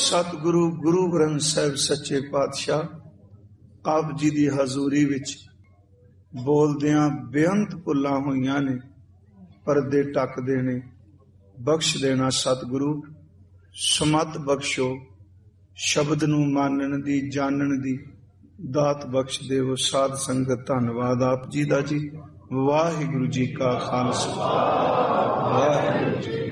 ਸਤਿਗੁਰੂ ਗੁਰੂ ਗ੍ਰੰਥ ਸਾਹਿਬ ਸੱਚੇ ਪਾਤਸ਼ਾਹ ਆਪ ਜੀ ਦੀ ਹਜ਼ੂਰੀ ਵਿੱਚ ਬੋਲਦਿਆਂ ਬੇਅੰਤ ਭੁੱਲਾਂ ਹੋਈਆਂ ਨੇ, ਪਰਦੇ ਢੱਕ ਦੇਣੇ, ਬਖਸ਼ ਦੇਣਾ। ਸਤਿਗੁਰੂ ਸਮਤ ਬਖਸ਼ੋ, ਸ਼ਬਦ ਨੂੰ ਮੰਨਣ ਦੀ, ਜਾਣਨ ਦੀ ਦਾਤ ਬਖਸ਼ ਦੇਵੋ। ਸਾਧ ਸੰਗਤ ਧੰਨਵਾਦ ਆਪ ਜੀ ਦਾ ਜੀ। ਵਾਹਿਗੁਰੂ ਜੀ ਕਾ ਖਾਲਸਾ, ਵਾਹਿਗੁਰੂ ਜੀ।